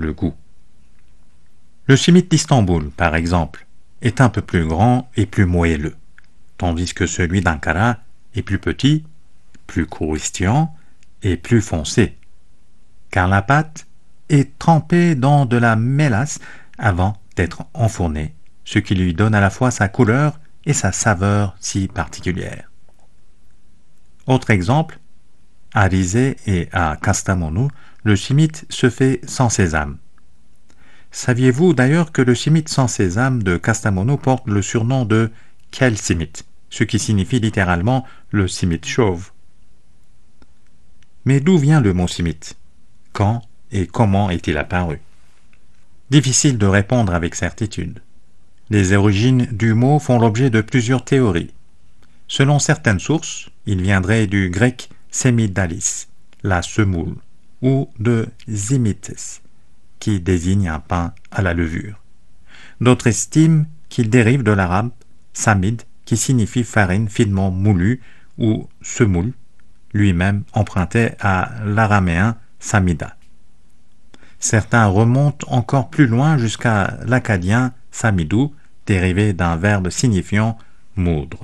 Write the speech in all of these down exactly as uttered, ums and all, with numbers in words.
le goût. Le simit d'Istanbul, par exemple, est un peu plus grand et plus moelleux, tandis que celui d'Ankara est plus petit, plus croustillant et plus foncé, car la pâte est trempée dans de la mélasse avant d'être enfournée, ce qui lui donne à la fois sa couleur et sa saveur si particulière. Autre exemple, à Rize et à Kastamonu, le simit se fait sans sésame. Saviez-vous d'ailleurs que le simit sans sésame de Kastamonu porte le surnom de kel simit, ce qui signifie littéralement le simit chauve? Mais d'où vient le mot simit? Quand et comment est-il apparu? Difficile de répondre avec certitude. Les origines du mot font l'objet de plusieurs théories. Selon certaines sources, il viendrait du grec semidalis, la semoule, ou de zimites, qui désigne un pain à la levure. D'autres estiment qu'il dérive de l'arabe samid, qui signifie farine finement moulue, ou semoule, lui-même emprunté à l'araméen samida. Certains remontent encore plus loin jusqu'à l'acadien samidou, dérivé d'un verbe signifiant moudre.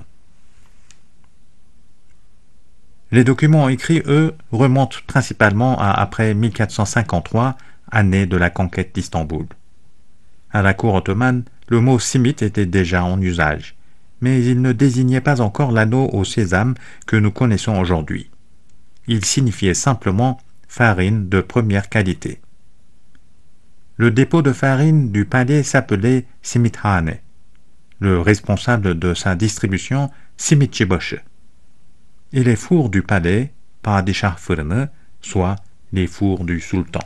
Les documents écrits, eux, remontent principalement à après mille quatre cent cinquante-trois, année de la conquête d'Istanbul. À la cour ottomane, le mot simit était déjà en usage, mais il ne désignait pas encore l'anneau au sésame que nous connaissons aujourd'hui. Il signifiait simplement farine de première qualité. Le dépôt de farine du palais s'appelait simithane, le responsable de sa distribution simitçibaşı, et les fours du palais padişah fırını, soit les fours du sultan.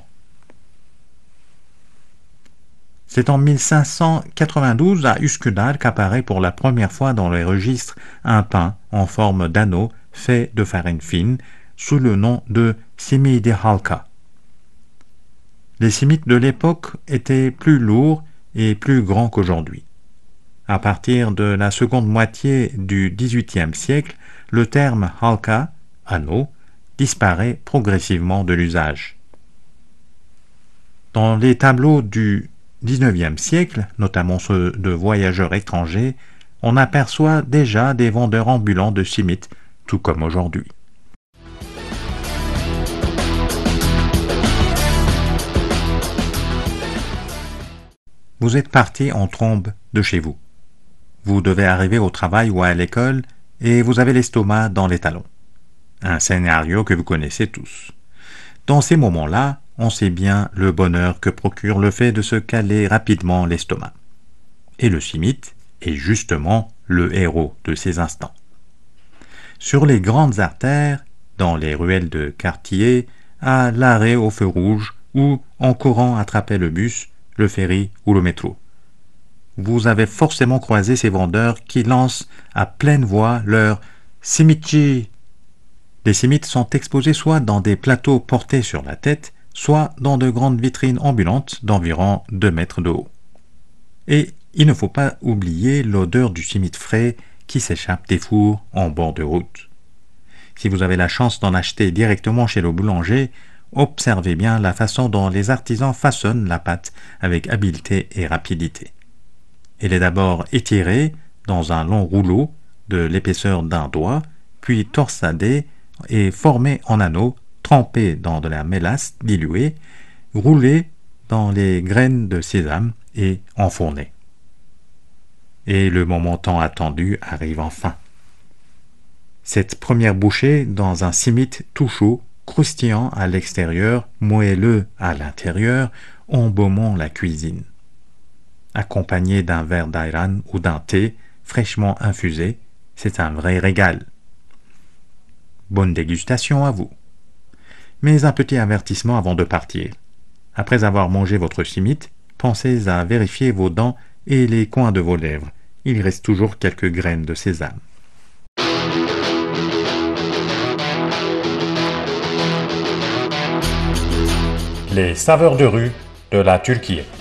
C'est en mille cinq cent quatre-vingt-douze à Üsküdar qu'apparaît pour la première fois dans les registres un pain en forme d'anneau fait de farine fine sous le nom de simidi halka. Les simites de l'époque étaient plus lourds et plus grands qu'aujourd'hui. À partir de la seconde moitié du dix-huitième siècle, le terme halka, anneau, disparaît progressivement de l'usage. Dans les tableaux du dix-neuvième siècle, notamment ceux de voyageurs étrangers, on aperçoit déjà des vendeurs ambulants de simites, tout comme aujourd'hui. Vous êtes parti en trombe de chez vous. Vous devez arriver au travail ou à l'école et vous avez l'estomac dans les talons. Un scénario que vous connaissez tous. Dans ces moments-là, on sait bien le bonheur que procure le fait de se caler rapidement l'estomac. Et le simit est justement le héros de ces instants. Sur les grandes artères, dans les ruelles de quartier, à l'arrêt au feu rouge ou en courant attraper le bus, le ferry ou le métro. Vous avez forcément croisé ces vendeurs qui lancent à pleine voix leur simitçi. Les simites sont exposés soit dans des plateaux portés sur la tête, soit dans de grandes vitrines ambulantes d'environ deux mètres de haut. Et il ne faut pas oublier l'odeur du simit frais qui s'échappe des fours en bord de route. Si vous avez la chance d'en acheter directement chez le boulanger, observez bien la façon dont les artisans façonnent la pâte avec habileté et rapidité. Elle est d'abord étirée dans un long rouleau de l'épaisseur d'un doigt, puis torsadée et formée en anneaux, trempée dans de la mélasse diluée, roulée dans les graines de sésame et enfournée. Et le moment tant attendu arrive enfin. Cette première bouchée dans un simit tout chaud, croustillant à l'extérieur, moelleux à l'intérieur, embaumant la cuisine. Accompagné d'un verre d'ayran ou d'un thé fraîchement infusé, c'est un vrai régal. Bonne dégustation à vous. Mais un petit avertissement avant de partir. Après avoir mangé votre simit, pensez à vérifier vos dents et les coins de vos lèvres. Il reste toujours quelques graines de sésame. Les saveurs de rue de la Turquie.